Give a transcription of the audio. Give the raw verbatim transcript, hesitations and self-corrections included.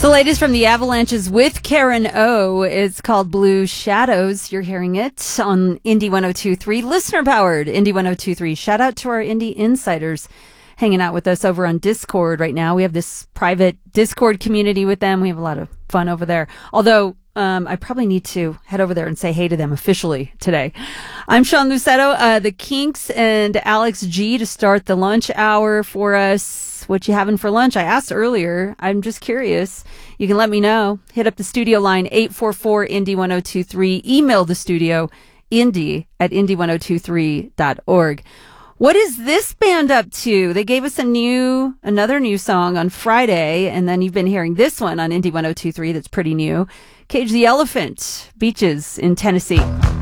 the latest from the Avalanches with Karen O. It's called Blue Shadows. You're hearing it on Indie one oh two point three, listener-powered Indie one oh two point three. Shout out to our Indie insiders hanging out with us over on Discord right now. We have this private Discord community with them. We have a lot of fun over there. Although, um, I probably need to head over there and say hey to them officially today. I'm Sean Lucetto, uh, the Kinks and Alex G to start the lunch hour for us. What you having for lunch? I asked earlier. I'm just curious. You can let me know. Hit up the studio line eight four four Indie one oh two three. Email the studio indie at indie one oh two three dot org. What is this band up to? They gave us a new, another new song on Friday, and then you've been hearing this one on Indie one oh two three that's pretty new. Cage the Elephant, Beaches in Tennessee.